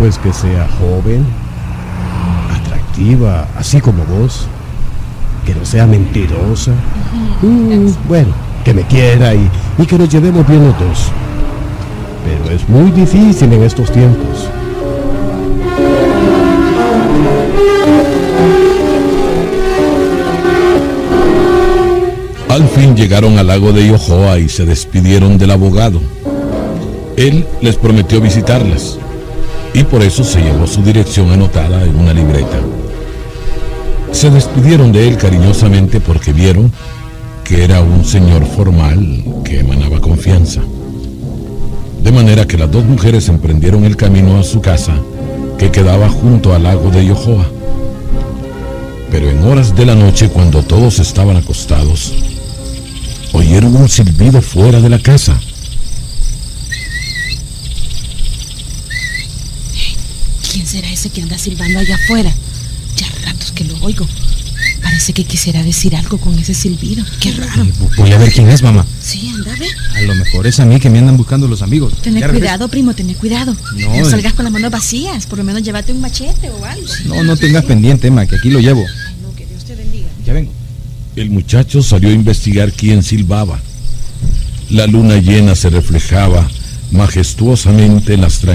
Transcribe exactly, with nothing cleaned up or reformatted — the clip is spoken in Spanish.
Pues que sea joven, atractiva, así como vos. Que no sea mentirosa. Mm, bueno, que me quiera y, y que nos llevemos bien los dos. Pero es muy difícil en estos tiempos. Al fin llegaron al lago de Yohoa y se despidieron del abogado. Él les prometió visitarlas y por eso se llevó su dirección anotada en una libreta. Se despidieron de él cariñosamente porque vieron que era un señor formal que emanaba confianza. De manera que las dos mujeres emprendieron el camino a su casa, que quedaba junto al lago de Yohoa. Pero en horas de la noche, cuando todos estaban acostados, oyeron un silbido fuera de la casa. ¿Quién será ese que anda silbando allá afuera? Ya ratos que lo oigo. Parece que quisiera decir algo con ese silbido. Qué raro. Eh, voy a ver quién es, mamá. Sí, anda a ver. A lo mejor es a mí que me andan buscando los amigos. Ten Ya cuidado, primo, ten cuidado. No, No eh. salgas con las manos vacías. Por lo menos llévate un machete o algo. No, no tengas pendiente, Emma, que aquí lo llevo. Ay, no, que Dios te bendiga. Ya vengo. El muchacho salió a investigar quién silbaba. La luna llena se reflejaba majestuosamente en las